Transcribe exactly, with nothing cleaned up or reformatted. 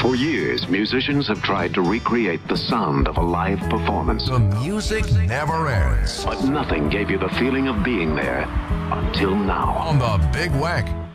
For years, musicians have tried to recreate the sound of a live performance. The music never ends. But nothing gave you the feeling of being there until now. On the Big Weck.